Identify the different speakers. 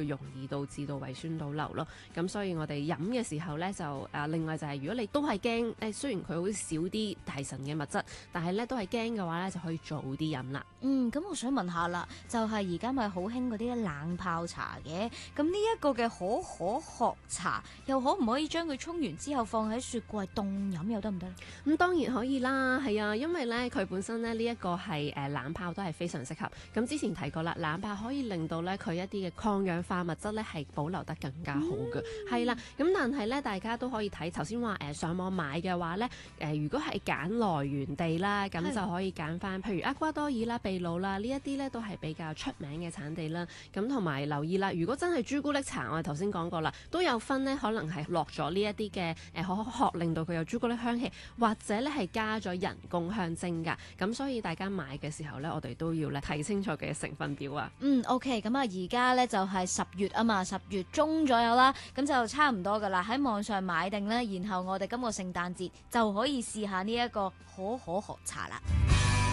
Speaker 1: 容易導致到胃酸倒流咯。咁所以我哋飲嘅時候咧就另外就係如果你都係驚雖然佢好少啲提神嘅物質，但係咧都係驚嘅話咧就可以早啲飲啦。
Speaker 2: 咁我想問下啦，就係而家咪好興嗰啲冷泡茶嘅，咁呢一個嘅可可殼茶又可唔可以將佢沖完之後放喺雪櫃凍飲又得唔得咧？
Speaker 1: 咁當然可以啦，係啊，因為咧佢本身咧呢一個係冷泡都係非常適合。咁之前提過啦，冷泡可以令到咧佢一啲嘅抗氧化物質咧係保留得更加好嘅，係啦。咁但係咧大家都可以睇頭先話上網買嘅話咧如果係揀來源地啦，咁就可以揀翻譬如厄瓜多爾啦、秘魯啦呢一啲咧都係比較出名嘅產地啦。咁同埋留意啦，如果真係朱古力茶，我哋頭先講過啦，都有分呢，可能係落咗呢一啲嘅可可殼，令到佢有朱古力香氣，或者咧係加咗人工香精㗎。咁所以大家買嘅時候咧，我哋都要咧睇清楚嘅成分表啊。
Speaker 2: OK， 咁啊而家咧就係10月啊嘛，10月中左右啦，咁就差唔多噶啦。喺網上買定咧，然後我哋今個聖誕節就可以試下呢一個可可殼茶啦。